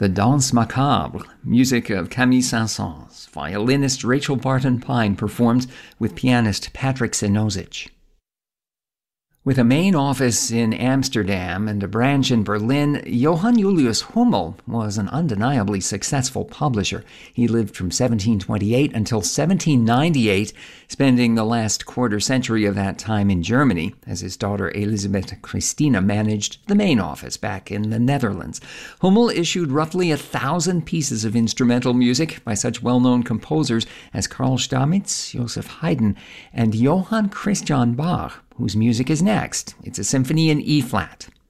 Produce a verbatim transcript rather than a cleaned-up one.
The Danse Macabre, music of Camille Saint-Saëns. Violinist Rachel Barton-Pine performed with pianist Patrick Sinosic. With a main office in Amsterdam and a branch in Berlin, Johann Julius Hummel was an undeniably successful publisher. He lived from seventeen twenty-eight until seventeen ninety-eight, spending the last quarter century of that time in Germany, as his daughter Elisabeth Christina managed the main office back in the Netherlands. Hummel issued roughly a thousand pieces of instrumental music by such well-known composers as Karl Stamitz, Joseph Haydn, and Johann Christian Bach, whose music is next. It's a symphony in E-flat.